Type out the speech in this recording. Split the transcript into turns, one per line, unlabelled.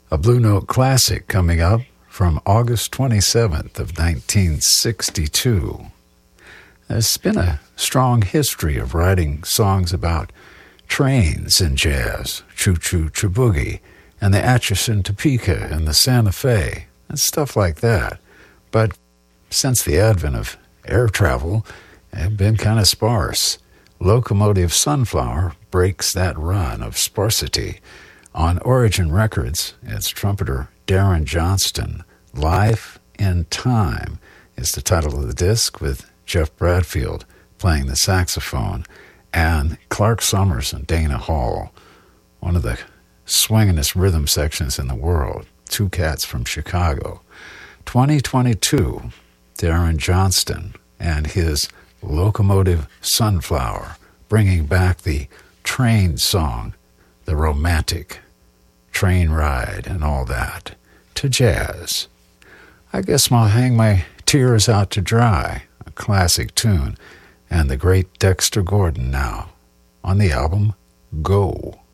A Blue Note classic coming up from August 27th of 1962. There's been a strong history of writing songs about trains in jazz, Choo Choo Boogie, and the Atchison Topeka and the Santa Fe, and stuff like that. But since the advent of air travel, they've been kind of sparse. Locomotive Sunflower breaks that run of sparsity. On Origin Records, it's trumpeter Darren Johnston. Life in Time is the title of the disc, with Jeff Bradfield playing the saxophone, and Clark Summers and Dana Hall, one of the swinginest rhythm sections in the world, two cats from Chicago. 2022, Darren Johnston and his Locomotive Sunflower, bringing back the train song, the romantic train ride and all that, to jazz. I guess I'll hang my tears out to dry, a classic tune, and the great Dexter Gordon now on the album Go.